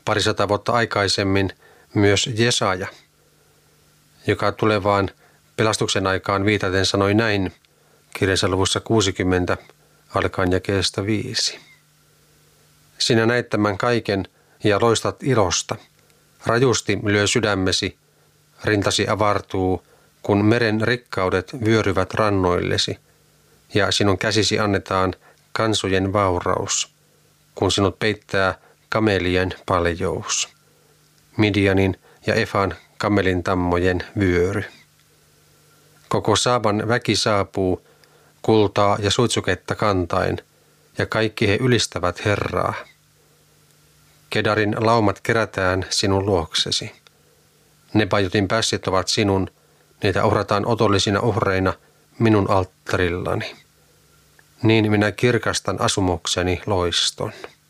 Parisata vuotta aikaisemmin myös Jesaja, joka tulevaan pelastuksen aikaan viitaten sanoi näin kirjansa luvussa 60 alkaen jakeesta 5. Sinä näet tämän kaiken ja loistat ilosta. Rajusti lyö sydämesi, rintasi avartuu, kun meren rikkaudet vyöryvät rannoillesi, ja sinun käsisi annetaan kansojen vauraus, kun sinut peittää kamelien paljous, Midianin ja Efan kamelin tammojen vyöry. Koko Saaban väki saapuu, kultaa ja suitsuketta kantain, ja kaikki he ylistävät Herraa. Kedarin laumat kerätään sinun luoksesi. Nebajotin pässit ovat sinun, niitä uhrataan otollisina uhreina minun alttarillani. Niin minä kirkastan asumukseni loiston.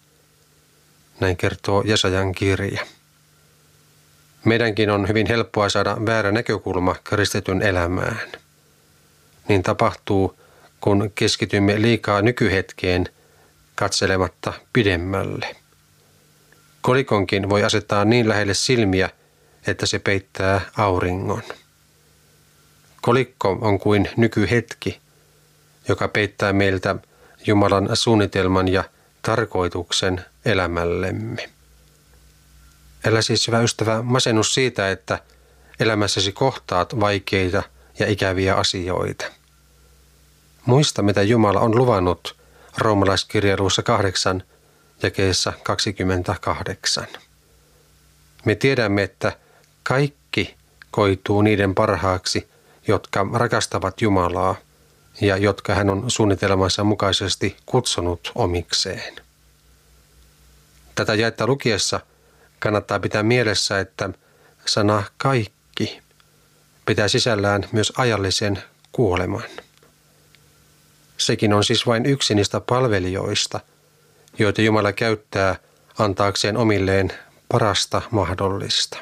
Näin kertoo Jesajan kirja. Meidänkin on hyvin helppoa saada väärä näkökulma kristityn elämään. Niin tapahtuu, kun keskitymme liikaa nykyhetkeen katselematta pidemmälle. Kolikonkin voi asettaa niin lähelle silmiä, että se peittää auringon. Kolikko on kuin nykyhetki, joka peittää meiltä Jumalan suunnitelman ja tarkoituksen elämällemme. Älä siis, hyvä ystävä, masennu siitä, että elämässäsi kohtaat vaikeita ja ikäviä asioita. Muista, mitä Jumala on luvannut roomalaiskirjan luvussa 8 jakeessa 28. Me tiedämme, että kaikki koituu niiden parhaaksi, jotka rakastavat Jumalaa ja jotka hän on suunnitelmansa mukaisesti kutsunut omikseen. Tätä jaetta lukiessa kannattaa pitää mielessä, että sana kaikki pitää sisällään myös ajallisen kuoleman. Sekin on siis vain yksi niistä palvelijoista, joita Jumala käyttää antaakseen omilleen parasta mahdollista.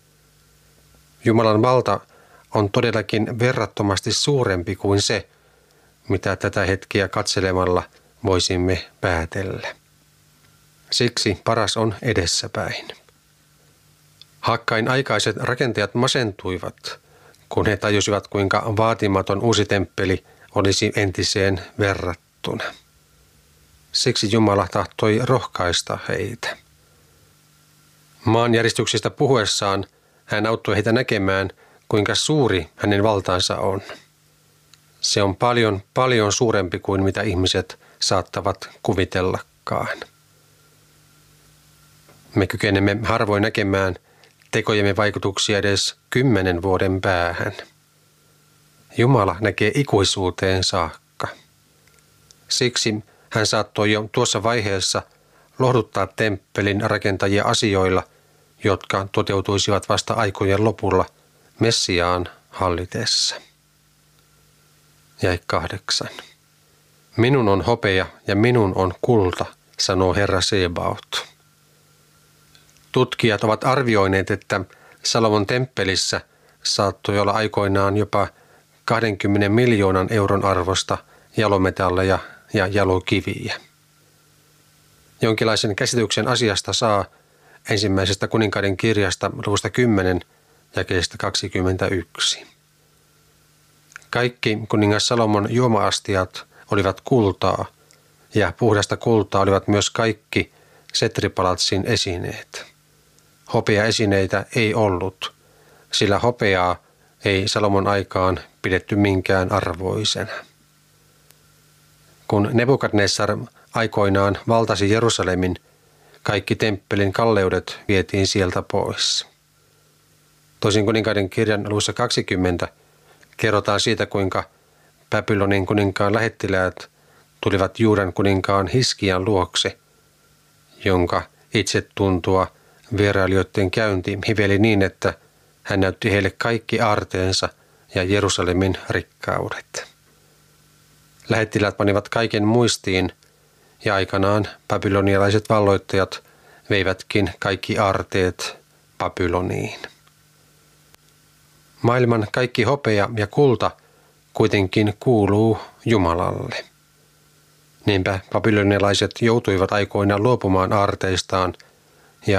Jumalan valta on todellakin verrattomasti suurempi kuin se, mitä tätä hetkeä katselemalla voisimme päätellä. Siksi paras on edessäpäin. Hakkain aikaiset rakentajat masentuivat, kun he tajusivat, kuinka vaatimaton uusi temppeli olisi entiseen verrattuna. Siksi Jumala tahtoi rohkaista heitä. Maanjäristyksistä puhuessaan hän auttoi heitä näkemään, kuinka suuri hänen valtaansa on. Se on paljon, paljon suurempi kuin mitä ihmiset saattavat kuvitellakaan. Me kykenemme harvoin näkemään tekojemme vaikutuksia edes 10 vuoden päähän. Jumala näkee ikuisuuteen saakka. Siksi hän saattoi jo tuossa vaiheessa lohduttaa temppelin rakentajia asioilla, jotka toteutuisivat vasta aikojen lopulla Messiaan hallitessa. Jae 8. Minun on hopea ja minun on kulta, sanoo Herra Sebaot. Tutkijat ovat arvioineet, että Salomon temppelissä saattoi olla aikoinaan jopa 20 miljoonan euron arvosta jalometalleja ja jalokiviä. Jonkinlaisen käsityksen asiasta saa ensimmäisestä kuninkaiden kirjasta luvusta 10 jakeesta 21. Kaikki kuningas Salomon juoma-astiat olivat kultaa, ja puhdasta kultaa olivat myös kaikki Setripalatsin esineet. Hopeaesineitä ei ollut, sillä hopeaa ei Salomon aikaan pidetty minkään arvoisena. Kun Nebukadnessar aikoinaan valtasi Jerusalemin, kaikki temppelin kalleudet vietiin sieltä pois. Toisin kuninkaiden kirjan luvussa 20 kerrotaan siitä, kuinka Babylonin kuninkaan lähettiläät tulivat Juudan kuninkaan Hiskian luokse, jonka itsetuntoa vierailijoiden käynti hiveli niin, että hän näytti heille kaikki aarteensa ja Jerusalemin rikkaudet. Lähettiläät panivat kaiken muistiin, ja aikanaan babylonialaiset valloittajat veivätkin kaikki aarteet Babyloniin. Maailman kaikki hopea ja kulta kuitenkin kuuluu Jumalalle. Niinpä babylonialaiset joutuivat aikoinaan luopumaan aarteistaan